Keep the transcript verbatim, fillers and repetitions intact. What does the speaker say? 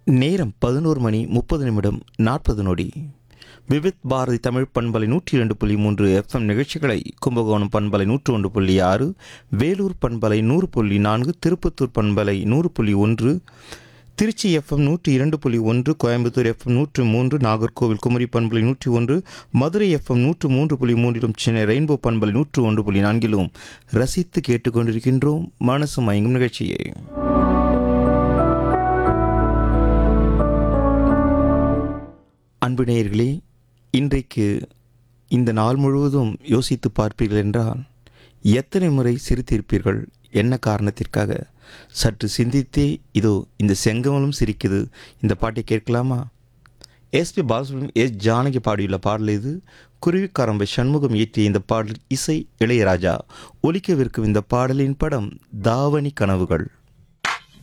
நேரம் பதினோரு மணி முப்பது நிமிடம் நாற்பது நொடி. விவித் பாரதி தமிழ் பண்பலை நூற்றி இரண்டு புள்ளி மூன்று எஃப்எம் நிகழ்ச்சிகளை கும்பகோணம் பண்பலை நூற்று ஒன்று புள்ளி ஆறு, வேலூர் பண்பலை நூறு புள்ளி நான்கு, திருப்பத்தூர் பண்பலை நூறு புள்ளி ஒன்று, திருச்சி எஃப்எம் நூற்றி இரண்டு புள்ளி ஒன்று, கோயம்புத்தூர் எஃப்எம் நூற்று மூன்று, நாகர்கோவில் குமரி பண்பலை நூற்றி ஒன்று, மதுரை எஃப்எம் நூற்று மூன்று புள்ளி மூன்றிலும் சென்னை ரெயின்போ பண்பலை நூற்று ஒன்று புள்ளி நான்கிலும் ரசித்து கேட்டுக்கொண்டிருக்கின்றோம் மனசு மயங்கும் நிகழ்ச்சியை. அன்பு நேயர்களே, இன்றைக்கு இந்த நாள் முழுவதும் யோசித்து பார்ப்பீர்கள் என்றால் எத்தனை முறை சிரித்திருப்பீர்கள்? என்ன காரணத்திற்காக? சற்று சிந்தித்தே இதோ இந்த செங்கமலும் சிரிக்குது இந்த பாட்டை கேட்கலாமா? எஸ்பி பாலசுப்ரமணியம், எஸ் ஜானகி பாடியுள்ள பாடல் இது. குருவிக்காரம்பை சண்முகம் இயற்றிய இந்த பாடல் இசை இளையராஜா. ஒலிக்கவிருக்கும் இந்த பாடலின் படம் தாவணி கனவுகள்.